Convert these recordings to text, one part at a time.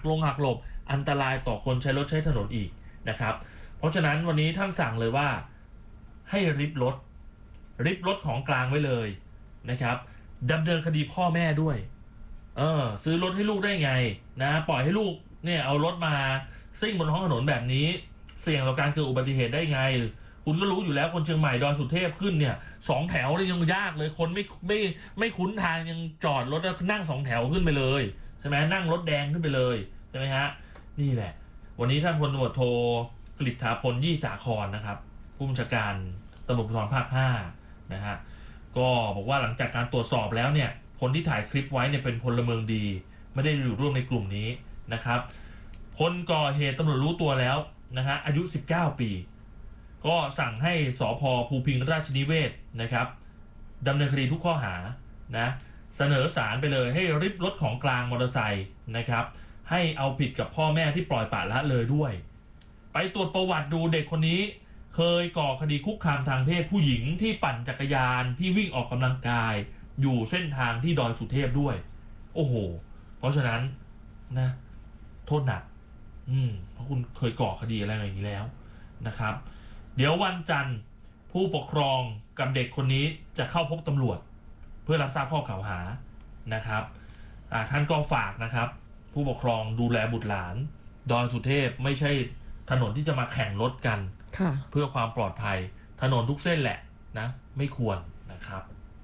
หักหลบอันตรายต่อคนใช้รถใช้ถนนอีกนะครับเพราะฉะนั้นวันนี้ท่านสั่งเลยว่าให้ริบรถของกลางไว้เลยนะครับดำเนินคดีพ่อแม่ด้วยซื้อรถให้ลูกได้ไงนะปล่อยให้ลูกเนี่ยเอารถมาซิ่งบนท้องถนนแบบนี้เสี่ยงต่อการเกิดอุบัติเหตุได้ไงคุณก็รู้อยู่แล้วคนเชียงใหม่ดอยสุเทพขึ้นเนี่ย2 แถวนี่ยังยากเลยคนไม่คุ้นทางยังจอดรถแล้วนั่ง2 แถวขึ้นไปเลยใช่ไหมนั่งรถแดงขึ้นไปเลยใช่ไหมฮะนี่แหละวันนี้ท่านพลตำรวจโทกฤษฐาพลยี่สาครนะครับผู้บัญชาการตำรวจภูธรภาค5นะฮะก็บอกว่าหลังจากการตรวจสอบแล้วเนี่ยคนที่ถ่ายคลิปไว้เนี่ยเป็นพลเมืองดีไม่ได้อยู่ร่วมในกลุ่มนี้นะครับคนก่อเหตุตำรวจรู้ตัวแล้วนะฮะอายุ19 ปีก็สั่งให้สภ.ภูพิงค์ราชนิเวศนะครับดำเนินคดีทุกข้อหานะเสนอศาลไปเลยให้ริบรถของกลางมอเตอร์ไซค์นะครับให้เอาผิดกับพ่อแม่ที่ปล่อยปละละเลยด้วยไปตรวจประวัติดูเด็กคนนี้เคยก่อคดีคุกคามทางเพศผู้หญิงที่ปั่นจักรยานที่วิ่งออกกำลังกายอยู่เส้นทางที่ดอยสุเทพด้วยโอ้โหเพราะฉะนั้นนะโทษหนักเพราะคุณเคยก่อคดีอะไรอย่างนี้แล้วนะครับเดี๋ยววันจันทร์ผู้ปกครองกับเด็กคนนี้จะเข้าพบตำรวจเพื่อรับทราบข้อกล่าวหานะครับท่านก็ฝากนะครับผู้ปกครองดูแลบุตรหลานดอยสุเทพไม่ใช่ถนนที่จะมาแข่งรถกันเพื่อความปลอดภัยถนนทุกเส้นแหละนะไม่ควรนะครับ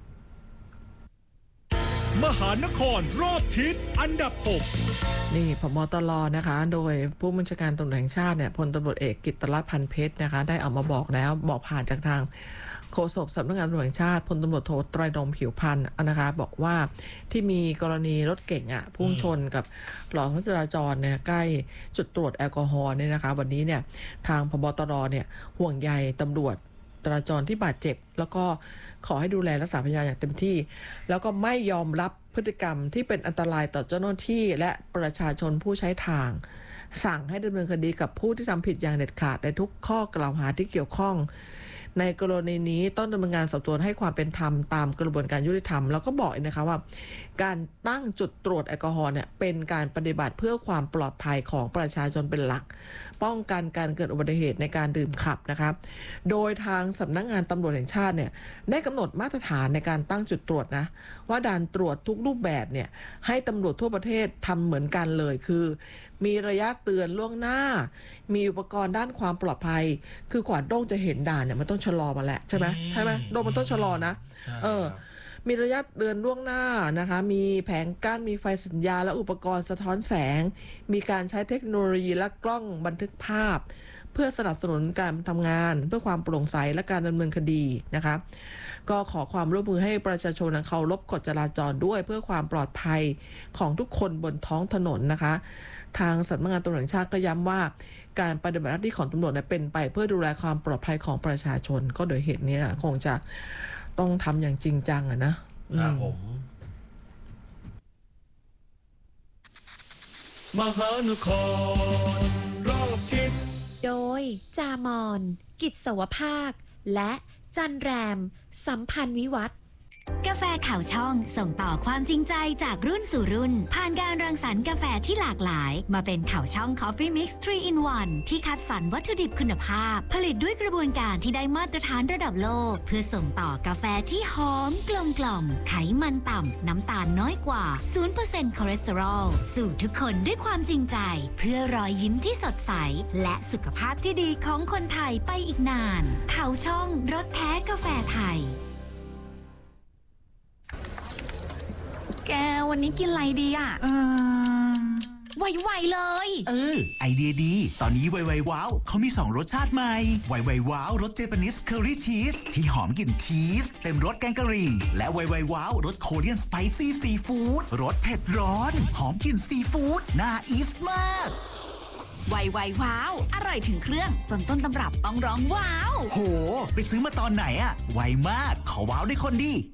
มหานครรอบทิศอันดับ 6 นี่ผบ.ตร.นะคะโดยผู้บัญชาการตำรวจแห่งชาติเนี่ยพลตำรวจเอกกิตติรัตน์พันเพชรนะคะได้ออกมาบอกแล้วบอกผ่านจากทางโฆษกสำนักงานตำรวจแห่งชาติพลตำรวจโทไตรรงค์ผิวพรรณนะคะบอกว่าที่มีกรณีรถเก๋งพุ่งชนกับหลอดจราจรเนี่ยใกล้จุดตรวจแอลกอฮอล์เนี่ยนะคะวันนี้เนี่ยทางผบ.ตร.เนี่ยห่วงใยตำรวจจราจรที่บาดเจ็บแล้วก็ขอให้ดูแลรักษาพยานอย่างเต็มที่แล้วก็ไม่ยอมรับพฤติกรรมที่เป็นอันตรายต่อเจ้าหน้าที่และประชาชนผู้ใช้ทางสั่งให้ดำเนินคดีกับผู้ที่ทำผิดอย่างเด็ดขาดในทุกข้อกล่าวหาที่เกี่ยวข้องในกรณีนี้ต้องดำเนินงานสอบสวนให้ความเป็นธรรมตามกระบวนการยุติธรรมแล้วก็บอกนะคะว่าการตั้งจุดตรวจแอลกอฮอล์เนี่ยเป็นการปฏิบัติเพื่อความปลอดภัยของประชาชนเป็นหลักป้องกันการเกิดอุบัติเหตุในการดื่มขับนะครับโดยทางสำนักงานตำรวจแห่งชาติเนี่ยได้กำหนดมาตรฐานในการตั้งจุดตรวจนะว่าด่านตรวจทุกรูปแบบเนี่ยให้ตำรวจทั่วประเทศทำเหมือนกันเลยคือมีระยะเตือนล่วงหน้ามีอุปกรณ์ด้านความปลอดภัยคือขวานโด่งจะเห็นด่านเนี่ยมันต้องชะลอมาแหละใช่ไหมโด่งมันต้องชะลอนะมีระยะเตือนล่วงหน้านะคะมีแผงกั้นมีไฟสัญญาและอุปกรณ์สะท้อนแสงมีการใช้เทคโนโลยีและกล้องบันทึกภาพเพื่อสนับสนุนการทำงานเพื่อความโปร่งใสและการดำเนินคดีนะคะก็ขอความร่วมมือให้ประชาชนเคารพกฎจราจรด้วยเพื่อความปลอดภัยของทุกคนบนท้องถนนนะคะทางสำนักงานตำรวจแห่งชาติก็ย้ำว่าการปฏิบัติหน้าที่ของตำรวจเป็นไปเพื่อดูแลความปลอดภัยของประชาชนก็โดยเหตุนี้คงจะต้องทำอย่างจริงจังนะครับผมมหานครรอบทิศโดยจามอนกิจสวภาคและจันแรมสัมพันธ์วิวัฒน์กาแฟข่าวช่องส่งต่อความจริงใจจากรุ่นสู่รุ่นผ่านการรังสรรค์กาแฟที่หลากหลายมาเป็นข่าวช่อง Coffee Mix 3 in 1 ที่คัดสรรวัตถุดิบคุณภาพผลิตด้วยกระบวนการที่ได้มาตรฐานระดับโลกเพื่อส่งต่อกาแฟที่หอมกลมกล่อมไขมันต่ำน้ำตาลน้อยกว่า 0% คอเลสเตอรอลสู่ทุกคนด้วยความจริงใจเพื่อรอยยิ้มที่สดใสและสุขภาพที่ดีของคนไทยไปอีกนานข่าวช่องรสแท้กาแฟไทยแกวันนี้กินอะไรดีอ่ะไวๆเลยไอเดียดีตอนนี้ไวว้าวเขามี2รสชาติใหม่ไวว้าวรสเจแปนิสเคอรี่ชีสที่หอมกลิ่นชีสเต็มรสแกงกะหรี่และไวว้าวรสโคเรียนสไปซี่ซีฟู้ดรสเผ็ดร้อนหอมกลิ่นซีฟู้ดน่าอีสมากไวว้าวอร่อยถึงเครื่องจนต้นตำรับต้องร้องว้าวโหไปซื้อมาตอนไหนอะไวมากขอว้าวได้คนดี